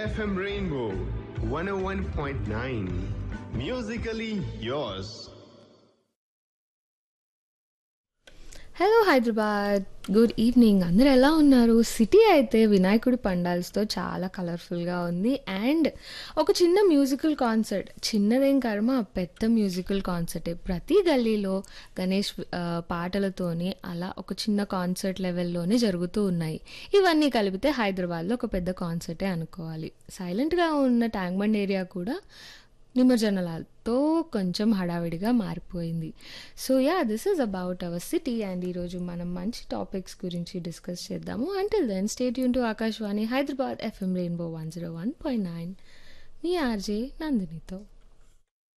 FM Rainbow 101.9. Musically yours. Hello Hyderabad, good evening. అందరూ ఎలా ఉన్నారు? సిటీ అయితే వినాయకుడి పండాల్స్తో చాలా కలర్ఫుల్గా ఉంది. అండ్ ఒక చిన్న మ్యూజికల్ కాన్సర్ట్, చిన్నదేం కర్మ పెద్ద మ్యూజికల్ కాన్సర్టే. ప్రతి గల్లీలో గణేష్ పాటలతోని అలా ఒక చిన్న కాన్సర్ట్ లెవెల్లోనే జరుగుతూ ఉన్నాయి. ఇవన్నీ కలిపితే హైదరాబాద్లో ఒక పెద్ద కాన్సర్టే అనుకోవాలి. సైలెంట్గా ఉన్న ట్యాంక్ బండ్ ఏరియా కూడా నిమజ్జనాలతో కొంచెం హడావిడిగా మారిపోయింది. So yeah, this is about our city. And ఈరోజు మనం మంచి టాపిక్స్ గురించి డిస్కస్ చేద్దాము. Until then stay tune to Akashvani Hyderabad FM rainbow 101.9, me RJ నందినితో.